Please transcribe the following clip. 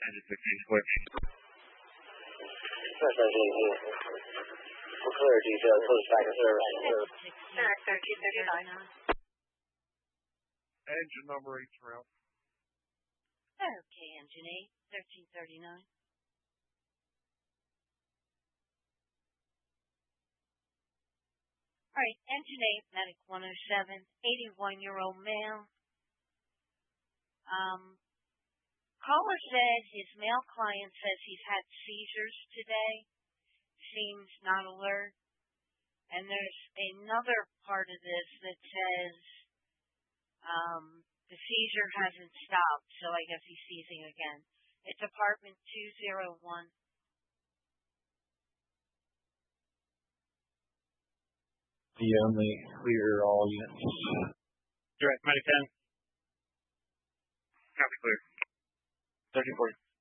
Engine 16 clear. For clarity, close back to service. 1339. Engine number 8's route. Okay, engine 8, 1339. All right, engine 8, medic 107, 81-year-old male. Caller said his male client says he's had seizures today. Seems not alert. And there's another part of this that says the seizure hasn't stopped, so I guess he's seizing again. It's apartment 201. The only clear all units. Direct, medic 10. Copy clear. 1340.